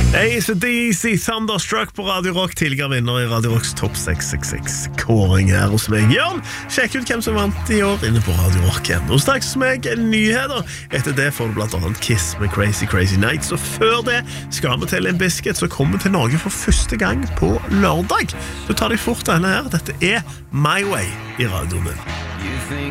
AC/DC Thunderstruck på Radio Rock, tidligere vinner I Radio Rocks Top 666-kåring her hos meg. Jørn, sjekk ut hvem som vant I år inne på Radio Rock. Og straks med nyheter. Etter det får du blant annet Kiss med Crazy Crazy Nights. Og før det skal vi til en biscuit som kommer til Norge for første gang på lørdag. Du tar deg fort denne her. Dette My Way I radioen din.